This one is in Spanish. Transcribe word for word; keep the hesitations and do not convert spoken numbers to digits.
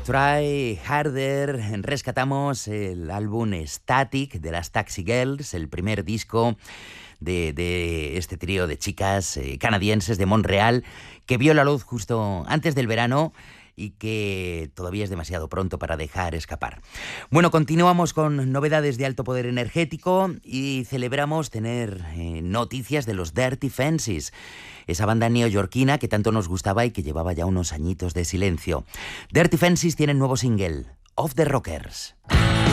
Try Harder, rescatamos el álbum Static de las Taxi Girls, el primer disco de, de este trío de chicas eh, canadienses de Montreal, que vio la luz justo antes del verano y que todavía es demasiado pronto para dejar escapar. Bueno, continuamos con novedades de alto poder energético y celebramos tener eh, noticias de los Dirty Fences, esa banda neoyorquina que tanto nos gustaba y que llevaba ya unos añitos de silencio. Dirty Fences tienen nuevo single, Off the Rockers.